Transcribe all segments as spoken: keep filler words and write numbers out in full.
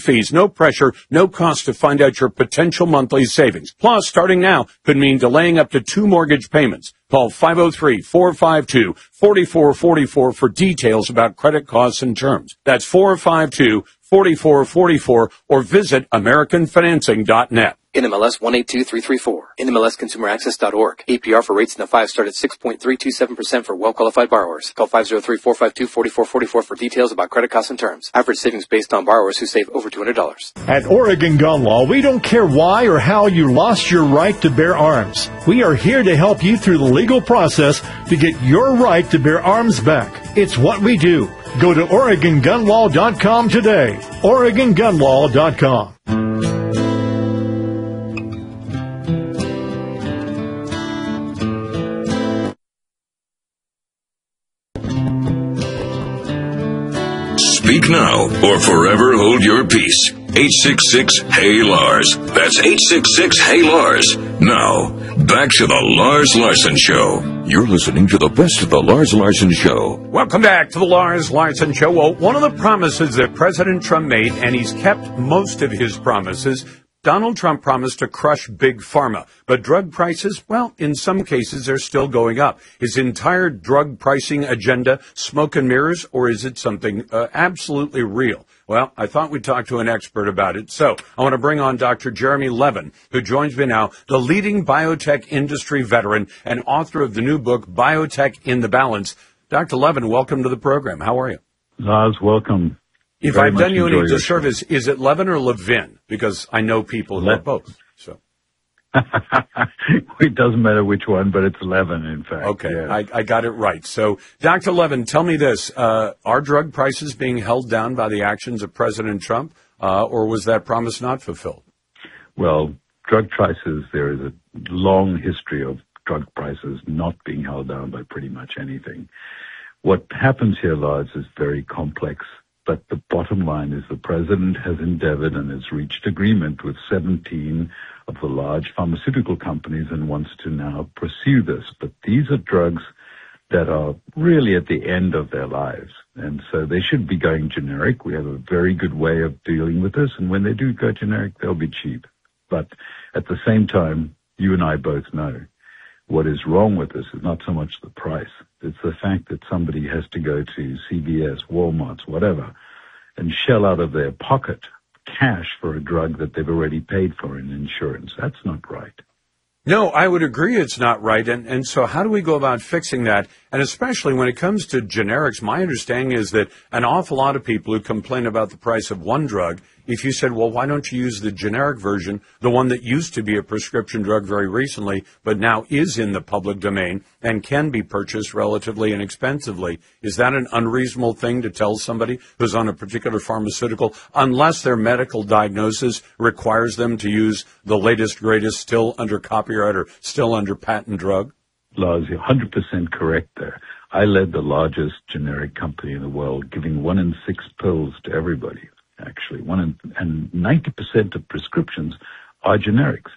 fees, no pressure, no cost to find out your potential monthly savings. Plus, starting now could mean delaying up to two mortgage payments. Call five oh three, four five two, four four four four for details about credit costs and terms. That's four five two, four four four four or visit American Financing dot net. N M L S one eight two three three four. N M L S consumer access dot org. A P R for rates in the five start at six point three two seven percent for well-qualified borrowers. Call five oh three, four five two, four four four four for details about credit costs and terms. Average savings based on borrowers who save over two hundred dollars. At Oregon Gun Law, we don't care why or how you lost your right to bear arms. We are here to help you through the legal process to get your right to bear arms back. It's what we do. Go to Oregon Gun Law dot com today. Oregon Gun Law dot com. Speak now or forever hold your peace. eight six six, Hey Lars. That's eight six six, Hey Lars. Now, back to the Lars Larson Show. You're listening to the best of the Lars Larson Show. Welcome back to the Lars Larson Show. Well, one of the promises that President Trump made, and he's kept most of his promises, Donald Trump promised to crush big pharma, but drug prices, well, in some cases, they're still going up. His entire drug pricing agenda smoke and mirrors, or is it something uh, absolutely real? Well, I thought we'd talk to an expert about it. So I want to bring on Doctor Jeremy Levin, who joins me now, the leading biotech industry veteran and author of the new book, Biotech in the Balance. Doctor Levin, welcome to the program. How are you? Lars, welcome. If Very I've done you any disservice, is it Levin or Levin? Because I know people who Le- are both. So it doesn't matter which one, but it's Levin, in fact. Okay, yes. I, I got it right. So, Doctor Levin, tell me this. Uh, are drug prices being held down by the actions of President Trump, uh, or was that promise not fulfilled? Well, drug prices, there is a long history of drug prices not being held down by pretty much anything. What happens here, Lars, is very complex. But the bottom line is the president has endeavored and has reached agreement with seventeen of the large pharmaceutical companies and wants to now pursue this. But these are drugs that are really at the end of their lives. And so they should be going generic. We have a very good way of dealing with this. And when they do go generic, they'll be cheap. But at the same time, you and I both know what is wrong with this is not so much the price. It's the fact that somebody has to go to C V S, Walmart, whatever, and shell out of their pocket cash for a drug that they've already paid for in insurance. That's not right. No, I would agree it's not right. And, and so how do we go about fixing that? And especially when it comes to generics, my understanding is that an awful lot of people who complain about the price of one drug, if you said, well, why don't you use the generic version, the one that used to be a prescription drug very recently, but now is in the public domain and can be purchased relatively inexpensively, is that an unreasonable thing to tell somebody who's on a particular pharmaceutical, unless their medical diagnosis requires them to use the latest, greatest, still under copyright or still under patent drug? Lars, you're one hundred percent correct there. I led the largest generic company in the world, giving one in six pills to everybody. Actually, one in, and ninety percent of prescriptions are generics.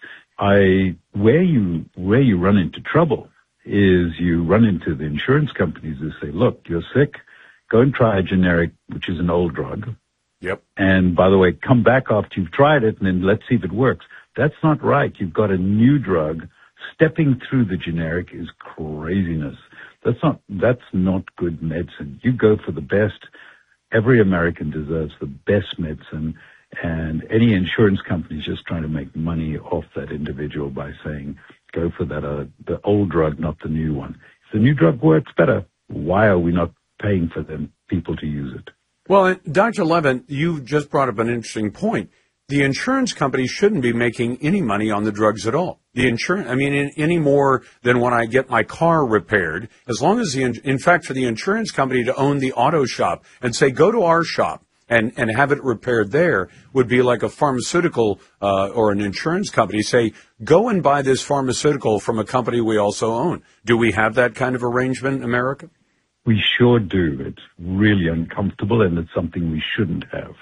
I, where you, where you run into trouble is you run into the insurance companies who say, look, you're sick, go and try a generic, which is an old drug. Yep. And by the way, come back after you've tried it and then let's see if it works. That's not right. You've got a new drug. Stepping through the generic is craziness. That's not, that's not good medicine. You go for the best. Every American deserves the best medicine, and any insurance company is just trying to make money off that individual by saying, go for that, uh, the old drug, not the new one. If the new drug works better, why are we not paying for them, people to use it? Well, Doctor Levin, you just brought up an interesting point. The insurance company shouldn't be making any money on the drugs at all. The insurance, I mean, in, any more than when I get my car repaired, as long as the, in fact, for the insurance company to own the auto shop and say, go to our shop and, and have it repaired there would be like a pharmaceutical, uh, or an insurance company say, go and buy this pharmaceutical from a company we also own. Do we have that kind of arrangement in America? We sure do. It's really uncomfortable, and it's something we shouldn't have.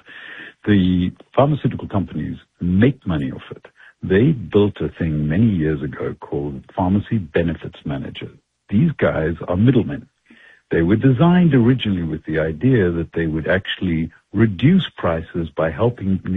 The pharmaceutical companies make money off it. They built a thing many years ago called Pharmacy Benefits Manager. These guys are middlemen. They were designed originally with the idea that they would actually reduce prices by helping